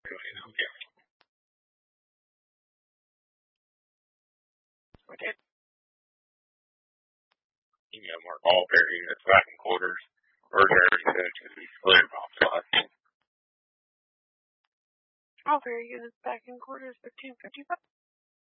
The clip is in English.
Okay. I did. You know, mark all fair units back in quarters. Ordinary units to be split off sides. All fair units back in quarters, 1555.